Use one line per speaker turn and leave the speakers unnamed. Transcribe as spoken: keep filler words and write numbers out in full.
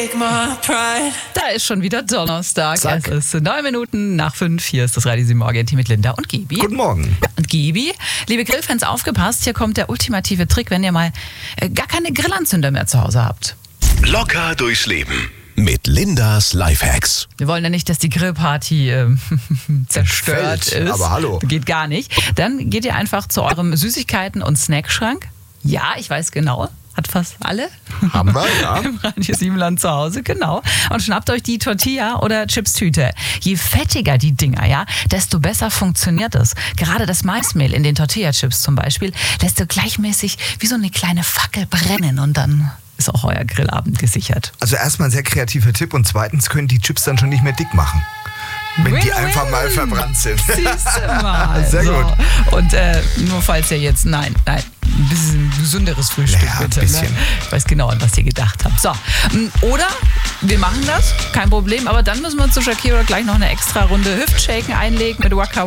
take my pride.
Da ist schon wieder Donnerstag.
Zack.
Es ist neun Minuten nach fünf. Hier ist das Radio sieben Morgen mit Linda und Gibi.
Guten Morgen.
Und Gibi, liebe Grillfans, aufgepasst. Hier kommt der ultimative Trick, wenn ihr mal äh, gar keine Grillanzünder mehr zu Hause habt.
Locker durchs Leben mit Lindas Lifehacks.
Wir wollen ja nicht, dass die Grillparty äh, zerstört
Fällt,
ist.
aber hallo.
Geht gar nicht. Dann geht ihr einfach zu eurem Süßigkeiten- und Snackschrank. Ja, ich weiß genau. Hat fast alle.
Haben wir, ja.
Im Radio Siebenland zu Hause, genau. Und schnappt euch die Tortilla- oder Chipstüte. Je fettiger die Dinger, ja, desto besser funktioniert es. Gerade das Maismehl in den Tortilla-Chips zum Beispiel lässt du gleichmäßig wie so eine kleine Fackel brennen und dann ist auch euer Grillabend gesichert.
Also erstmal ein sehr kreativer Tipp und zweitens können die Chips dann schon nicht mehr dick machen. Wenn
Win,
die
win.
einfach mal verbrannt sind.
Siehst du mal.
Sehr
so.
gut.
Und äh, nur falls ihr jetzt, nein, nein, ein bisschen gesünderes Frühstück
Naja, ein
bitte.
bisschen.
Ne? Ich weiß genau, an was ihr gedacht habt. So, oder wir machen das, kein Problem, aber dann müssen wir zu Shakira gleich noch eine extra Runde Hüftshaken einlegen mit Waka